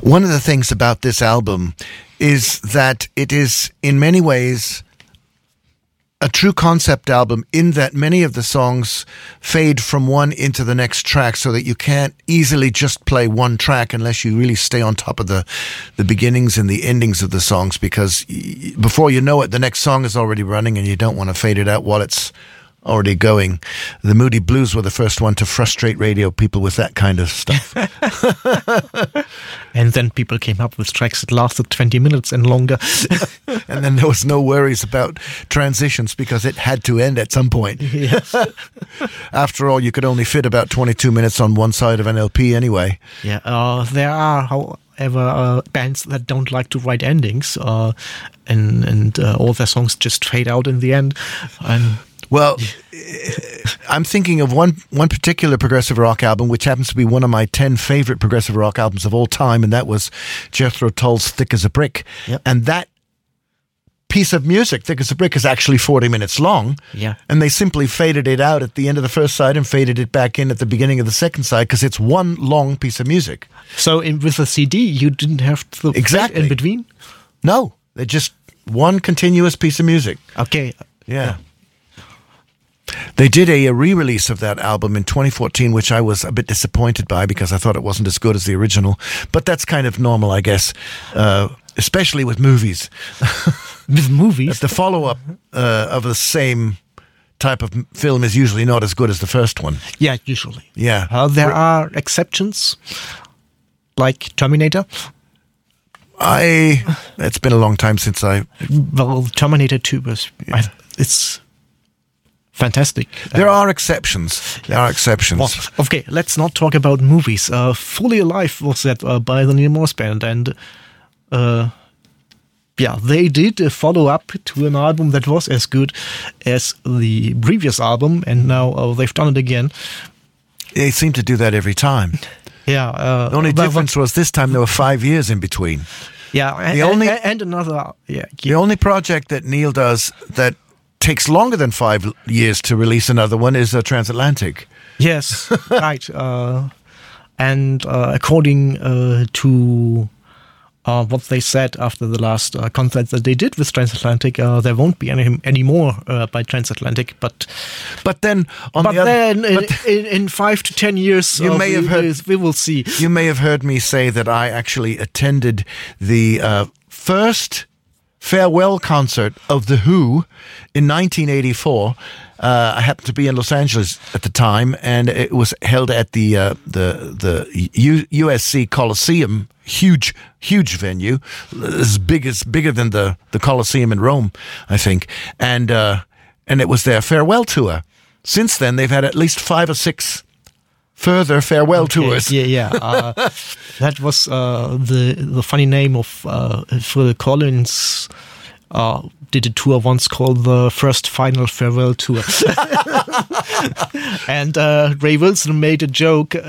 One of the things about this album is that it is, in many ways, a true concept album in that many of the songs fade from one into the next track so that you can't easily just play one track unless you really stay on top of the beginnings and the endings of the songs, because before you know it, the next song is already running and you don't want to fade it out while it's already going. The Moody Blues were the first one to frustrate radio people with that kind of stuff. And then people came up with tracks that lasted 20 minutes and longer. And then there was no worries about transitions because it had to end at some point. Yes. After all, you could only fit about 22 minutes on one side of an LP anyway. Yeah, there are, however, bands that don't like to write endings, and all their songs just fade out in the end. Well, I'm thinking of one particular progressive rock album, which happens to be one of my 10 favorite progressive rock albums of all time, and that was Jethro Tull's Thick as a Brick. Yep. And that piece of music, Thick as a Brick, is actually 40 minutes long. Yeah. And they simply faded it out at the end of the first side and faded it back in at the beginning of the second side because it's one long piece of music. So with a CD, you didn't have to exactly in between? No, they're just one continuous piece of music. Okay. Yeah. They did a re-release of that album in 2014, which I was a bit disappointed by because I thought it wasn't as good as the original. But that's kind of normal, I guess, especially with movies. With movies? The follow-up of the same type of film is usually not as good as the first one. Yeah, usually. Yeah. There are exceptions, like Terminator. It's been a long time since Well, Terminator 2 was... Yeah. It's... fantastic. There are exceptions. Well, okay, let's not talk about movies. Fully Alive was that by the Neil Morse Band, and they did a follow-up to an album that was as good as the previous album, and now they've done it again. They seem to do that every time. Yeah. The only difference was this time there were 5 years in between. Yeah, and another... Yeah. The only project that Neil does that takes longer than 5 years to release another one is a Transatlantic. Yes, right. And according to what they said after the last concert that they did with Transatlantic, there won't be any more by Transatlantic. But then in 5 to 10 years, we will see. You may have heard me say that I actually attended the first farewell concert of The Who in 1984. I happened to be in Los Angeles at the time, and it was held at the USC Coliseum, huge venue, bigger than the Coliseum in Rome, I think. And it was their farewell tour. Since then, they've had at least 5 or 6 further farewell tours. Yeah. That was the funny name of Phil Collins. Did a tour once called the First Final Farewell Tour. And Ray Wilson made a joke